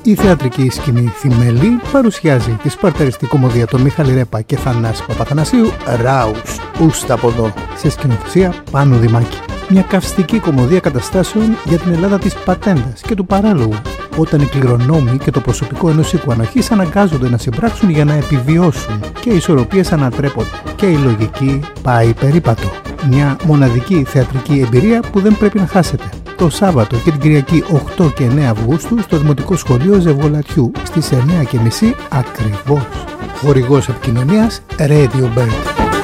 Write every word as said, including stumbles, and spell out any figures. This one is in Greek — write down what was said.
Η θεατρική σκηνή Θημέλη παρουσιάζει τη σπαρταριστή κομμωδία των Μιχάλη Ρέπα και Θανάση Παπαθανασίου «Ράους, ούστα από εδώ», σε σκηνοθεσία Πάνου Δημάκη. Μια καυστική κομμωδία καταστάσεων για την Ελλάδα της πατέντας και του παράλογου, όταν οι κληρονόμοι και το προσωπικό ενός οίκου ανοχής αναγκάζονται να συμπράξουν για να επιβιώσουν και οι ισορροπίες ανατρέπονται και η λογική πάει περίπατο. Μια μοναδική θεατρική εμπειρία που δεν πρέπει να χάσετε. Το Σάββατο και την Κυριακή οκτώ και εννέα Αυγούστου στο Δημοτικό Σχολείο Ζευγολατιού στις εννέα και μισή ακριβώς. Χορηγός επικοινωνίας Radio Bird.